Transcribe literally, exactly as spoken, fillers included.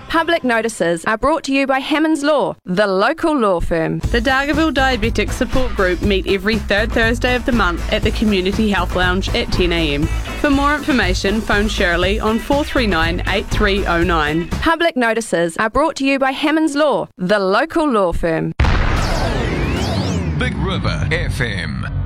Public notices are brought to you by Hammonds Law, the local law firm. The Dargaville Diabetic Support Group meet every third Thursday of the month at the Community Health Lounge at ten a m. For more information, phone Shirley on four three nine, eight three zero nine. Public notices are brought to you by Hammonds Law, the local law firm. Big River F M.